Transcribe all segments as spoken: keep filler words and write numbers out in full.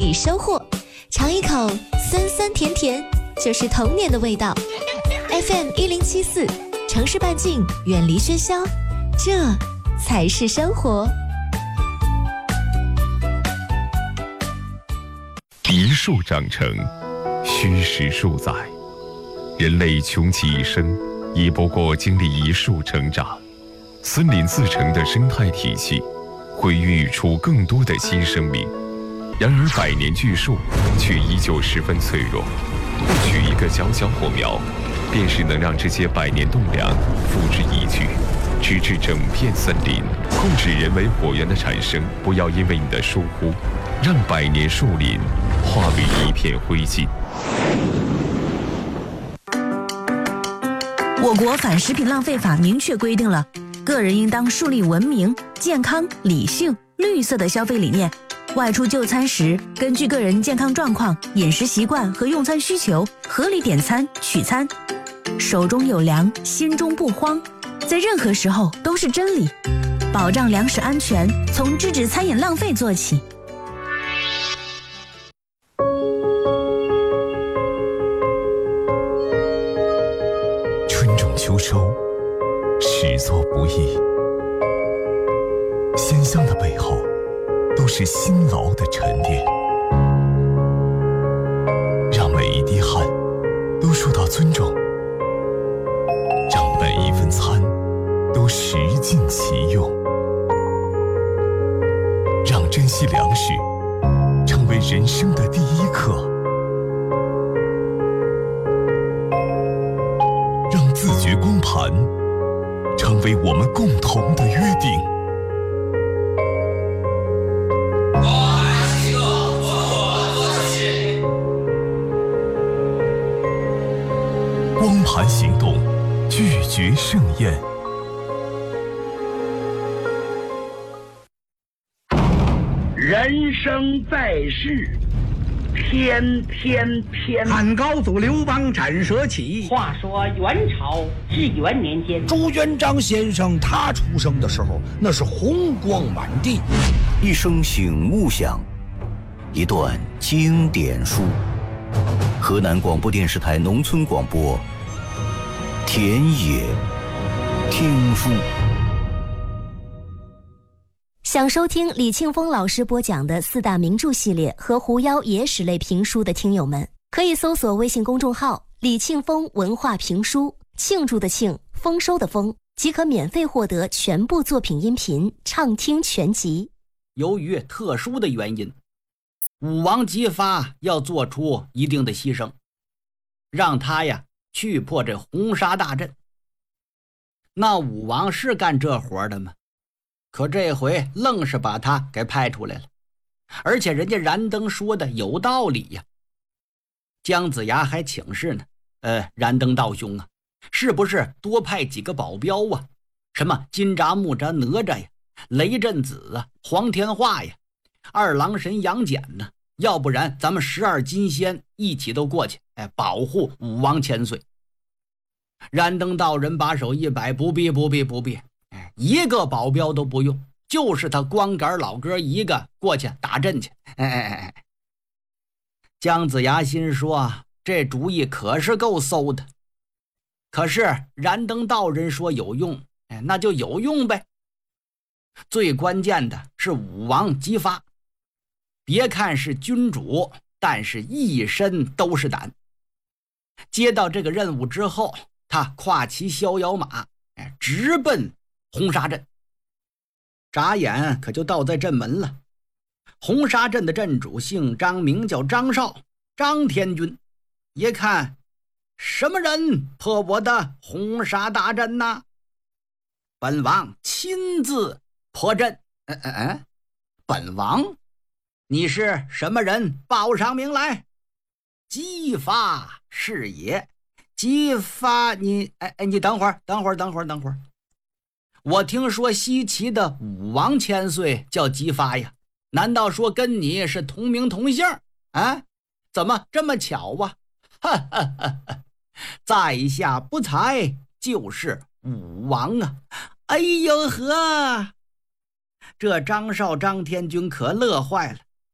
起收获，尝一口酸酸甜甜，就是童年的味道。F M 一零七四，城市半径，远离喧嚣，这才是生活。 一树长成，虚实数载。人类穷其一生，亦不过经历一树成长。森林自成的生态体系，会孕育出更多的新生命。然而，百年巨树却依旧十分脆弱。不取一个小小火苗，便是能让这些百年栋梁付之一炬，直至整片森林。控制人为火源的产生，不要因为你的疏忽，让百年树林化为一片灰烬。 我国反食品浪费法明确规定了，个人应当树立文明、健康、理性、绿色的消费理念。外出就餐时，根据个人健康状况、饮食习惯和用餐需求，合理点餐取餐。手中有粮，心中不慌，在任何时候都是真理。保障粮食安全，从制止餐饮浪费做起。 春种秋收，始作不易。鲜香的背后，都是辛劳的沉淀。让每一滴汗都受到尊重，让每一份餐都食尽其用，让珍惜粮食成为人生的第一课，让自觉光盘成为我们共同的约定。光盘行动，拒绝盛宴。 人生在世，天天天。 汉高祖刘邦斩蛇起。 话说元朝至元年间， 朱元璋先生他出生的时候，那是红光满地。 一声醒悟响，一段经典书。河南广播电视台农村广播，田野听书。 想收听李庆峰老师播讲的四大名著系列和狐妖野史类评书的听友们，可以搜索微信公众号李庆峰文化评书，庆祝的庆，丰收的丰，即可免费获得全部作品音频畅听全集。 由于特殊的原因，武王姬发要做出一定的牺牲，让他呀去破这红沙大阵。那武王是干这活的吗？可这回愣是把他给派出来了，而且人家燃灯说的有道理呀。姜子牙还请示呢，呃，燃灯道兄啊，是不是多派几个保镖啊？什么金吒、木吒、哪吒呀，雷震子啊，黄天化呀，二郎神杨戬呢？要不然咱们十二金仙一起都过去，哎，保护武王千岁。燃灯道人把手一摆，不必不必不必，一个保镖都不用，就是他光杆老哥一个过去打阵去。哎哎哎！姜子牙心说，这主意可是够馊的。可是燃灯道人说有用，哎，那就有用呗。最关键的是武王姬发，别看是君主，但是一身都是胆。接到这个任务之后，他跨骑逍遥马，哎，直奔红沙镇。眨眼可就到在镇门了。红沙镇的镇主姓张，名叫张绍，张天军。一看，什么人破我的红沙大阵呐？本王亲自破阵。嗯嗯嗯，本王？你是什么人？报上名来。姬发是也。姬发，你哎哎，你等会儿，等会儿，等会儿，等会儿。我听说西岐的武王千岁叫姬发呀，难道说跟你是同名同姓啊？怎么这么巧啊？哈哈哈哈！在下不才，就是武王啊！哎呦呵，这张绍张天军可乐坏了，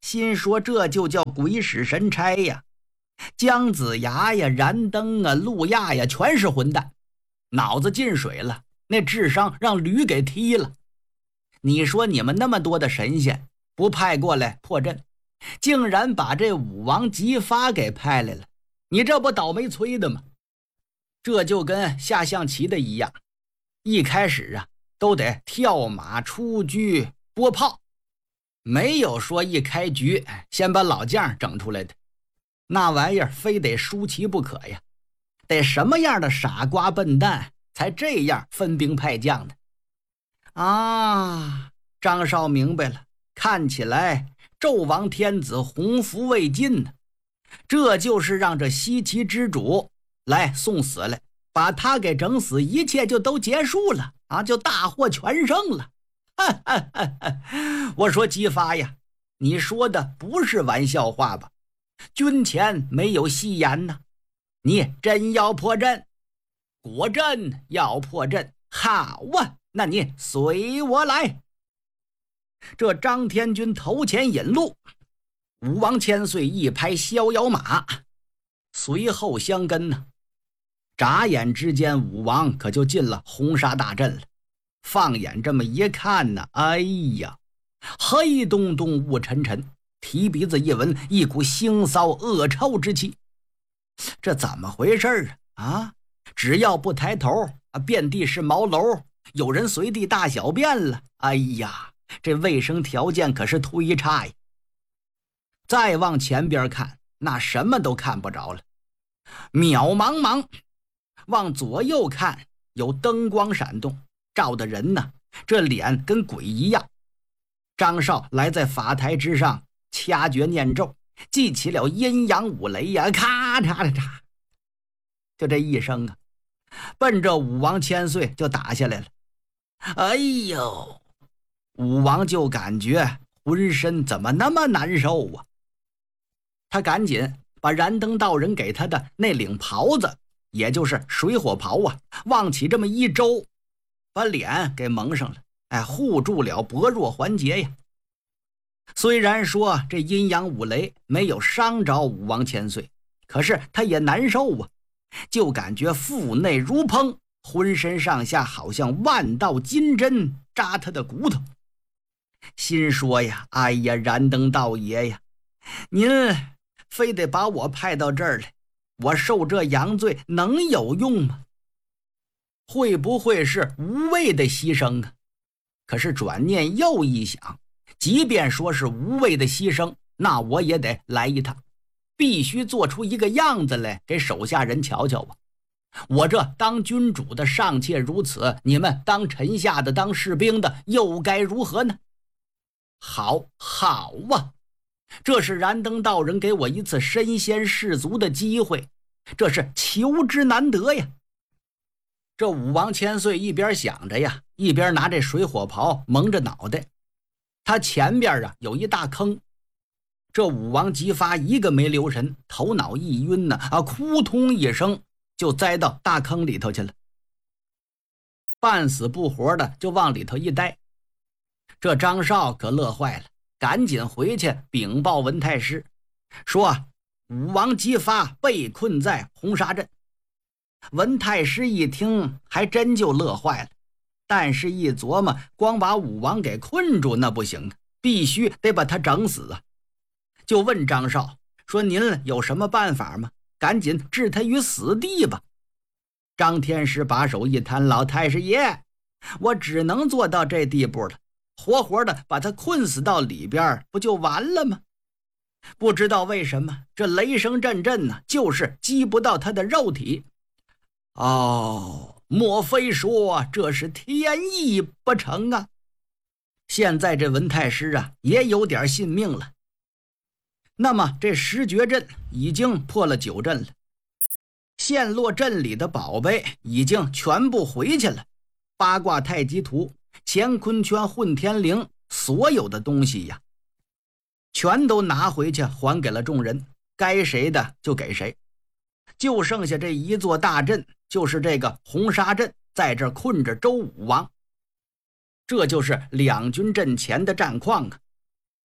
心说这就叫鬼使神差呀！姜子牙呀、燃灯啊、陆亚呀，全是混蛋，脑子进水了，那智商让驴给踢了。你说你们那么多的神仙不派过来破阵，竟然把这武王姬发给派来了，你这不倒霉催的吗？这就跟下象棋的一样，一开始啊都得跳马出车拨炮，没有说一开局先把老将整出来的，那玩意儿非得输棋不可呀，得什么样的傻瓜笨蛋才这样分兵派将的啊？张绍明白了，看起来纣王天子洪福未尽呢，这就是让这西岐之主来送死来，把他给整死，一切就都结束了啊，就大获全胜了。哈哈哈哈，我说姬发呀，你说的不是玩笑话吧？军前没有戏言呢，你真要破阵？果真要破阵，好啊，那你随我来。这张天军头前引路，武王千岁一拍逍遥马，随后相跟呢。眨眼之间，武王可就进了红沙大阵了。放眼这么一看呢，哎呀，黑洞洞雾沉沉，提鼻子一闻，一股腥骚恶臭之气。这怎么回事啊？啊，只要不抬头啊，遍地是茅楼，有人随地大小便了。哎呀，这卫生条件可是忒差呀！再往前边看，那什么都看不着了，渺茫茫。往左右看，有灯光闪动，照的人呢，这脸跟鬼一样。张绍来在法台之上，掐诀念咒，记起了阴阳五雷呀，咔嚓嚓嚓，就这一声啊，奔着武王千岁就打下来了。哎呦，武王就感觉浑身怎么那么难受啊！他赶紧把燃灯道人给他的那领袍子，也就是水火袍啊，往起这么一周，把脸给蒙上了，哎，护住了薄弱环节呀。虽然说这阴阳五雷没有伤着武王千岁，可是他也难受啊，就感觉腹内如烹，浑身上下好像万道金针扎他的骨头。心说呀，哎呀，燃灯道爷呀，您非得把我派到这儿来，我受这阳罪能有用吗？会不会是无谓的牺牲啊？可是转念又一想，即便说是无谓的牺牲，那我也得来一趟，必须做出一个样子来给手下人瞧瞧吧。我这当君主的尚且如此，你们当臣下的当士兵的又该如何呢？好好啊，这是燃灯道人给我一次身先士卒的机会，这是求之难得呀。这武王千岁一边想着呀，一边拿这水火袍蒙着脑袋。他前边啊有一大坑，这武王姬发一个没留神，头脑一晕呢，啊，扑通一声就栽到大坑里头去了，半死不活的就往里头一待。这张绍可乐坏了，赶紧回去禀报文太师，说武王姬发被困在红沙镇。文太师一听还真就乐坏了，但是一琢磨，光把武王给困住那不行，必须得把他整死啊！就问张绍说：“您有什么办法吗？赶紧置他于死地吧。”张天师把手一摊：“老太师爷，我只能做到这地步了，活活的把他困死到里边，不就完了吗？”不知道为什么，这雷声阵阵呢，就是击不到他的肉体。哦，莫非说这是天意不成啊？现在这文太师啊也有点信命了。那么这十绝阵已经破了九阵了，陷落阵里的宝贝已经全部回去了，八卦太极图、乾坤圈、混天绫，所有的东西呀全都拿回去还给了众人，该谁的就给谁。就剩下这一座大阵，就是这个红沙阵，在这困着周武王。这就是两军阵前的战况啊。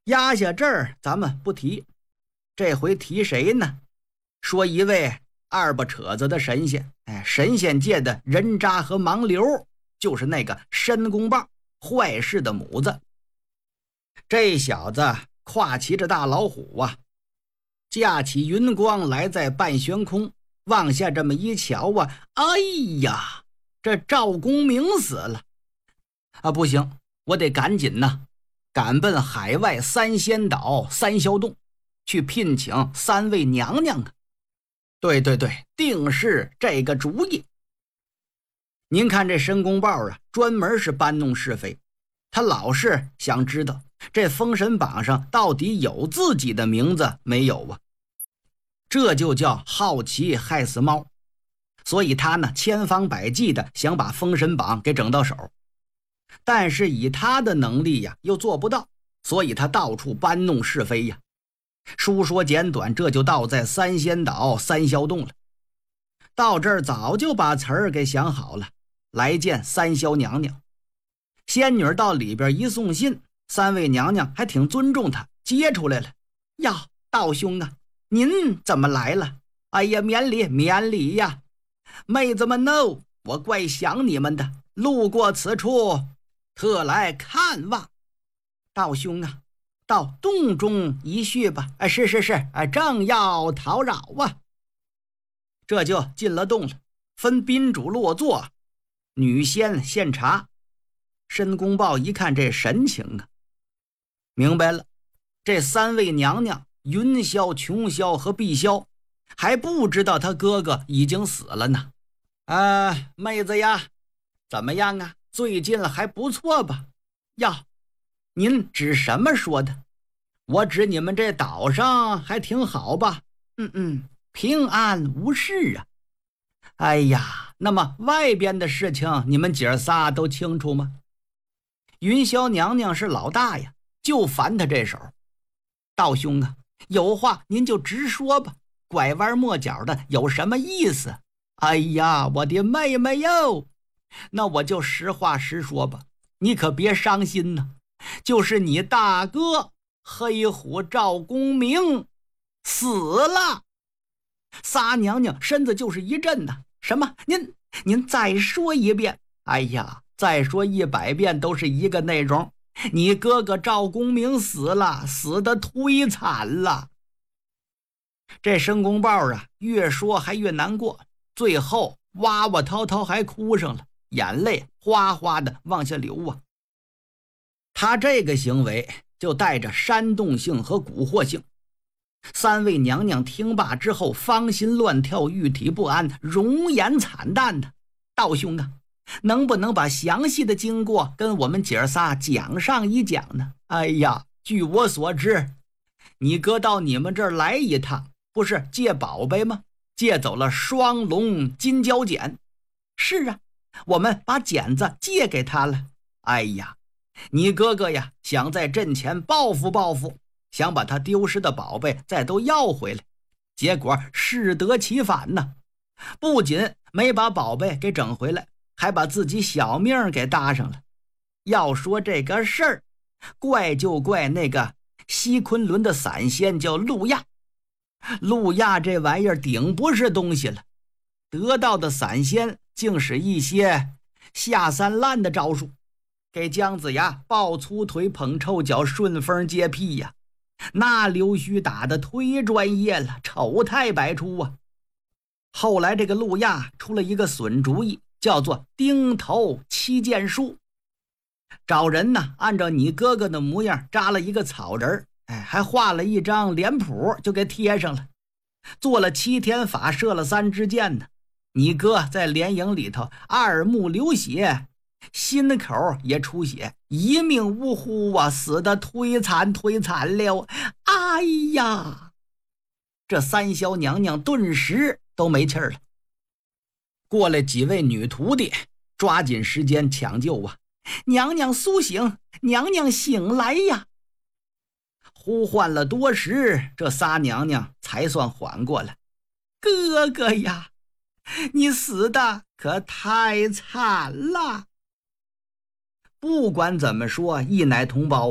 压下这儿咱们不提，这回提谁呢？说一位二不扯子的神仙，哎，神仙界的人渣和盲流，就是那个申公豹，坏事的母子。这小子跨骑着大老虎啊，架起云光来在半悬空，往下这么一瞧啊，哎呀，这赵公明死了啊！不行，我得赶紧呐，赶奔海外三仙岛三霄洞去聘请三位娘娘啊！对对对，定是这个主意。您看这申公豹啊，专门是搬弄是非，他老是想知道这封神榜上到底有自己的名字没有啊？这就叫好奇害死猫。所以他呢，千方百计的想把封神榜给整到手，但是以他的能力呀，又做不到，所以他到处搬弄是非呀。书说简短，这就到在三仙岛三霄洞了。到这儿早就把词儿给想好了，来见三霄娘娘。仙女到里边一送信，三位娘娘还挺尊重她，接出来了。呀，道兄啊，您怎么来了？哎呀，免礼免礼呀！妹子们 no， 我怪想你们的，路过此处，特来看望。道兄啊，到洞中一叙吧。哎，是是是，哎，正要讨扰啊。这就进了洞了，分宾主落座，女仙献茶。申公豹一看这神情啊，明白了，这三位娘娘云霄、琼霄和碧霄还不知道他哥哥已经死了呢。啊，妹子呀，怎么样啊？最近还不错吧？呀，您指什么说的？我指你们这岛上还挺好吧？嗯嗯，平安无事啊。哎呀，那么外边的事情你们姐仨都清楚吗？云霄娘娘是老大呀，就烦他这手。道兄啊，有话您就直说吧，拐弯抹角的有什么意思？哎呀，我的妹妹哟，那我就实话实说吧，你可别伤心呢。就是你大哥黑虎赵公明死了。仨娘娘身子就是一震呐。什么？您您再说一遍。哎呀，再说一百遍都是一个内容，你哥哥赵公明死了，死得忒惨了。这申公豹啊，越说还越难过，最后哇哇滔滔还哭上了，眼泪哗哗的往下流啊。他这个行为就带着煽动性和蛊惑性。三位娘娘听罢之后，芳心乱跳，玉体不安，容颜惨淡的。道兄啊，能不能把详细的经过跟我们姐仨讲上一讲呢？哎呀，据我所知，你哥到你们这儿来一趟，不是借宝贝吗？借走了双龙金蛟剪。是啊，我们把剪子借给他了。哎呀，你哥哥呀，想在阵前报复报复，想把他丢失的宝贝再都要回来，结果适得其反呢。不仅没把宝贝给整回来，还把自己小命给搭上了。要说这个事儿，怪就怪那个西昆仑的散仙叫陆亚。陆亚这玩意儿顶不是东西了，得到的散仙竟是一些下三滥的招数，给姜子牙抱粗腿捧臭脚顺风接屁呀，那溜须打得忒专业了，丑态百出啊。后来这个陆亚出了一个损主意，叫做钉头七剑术，找人呢按照你哥哥的模样扎了一个草人，哎，还画了一张脸谱就给贴上了，做了七天法，射了三支箭呢。你哥在连营里头二目流血，心口也出血，一命呜呼啊，死得忒惨忒惨了。哎呀，这三霄娘娘顿时都没气儿了。过来几位女徒弟抓紧时间抢救啊！娘娘苏醒，娘娘醒来呀！呼唤了多时，这仨娘娘才算缓过来。哥哥呀，你死的可太惨了。不管怎么说，一奶同胞啊，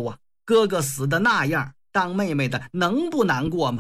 哥哥死的那样，当妹妹的能不难过吗？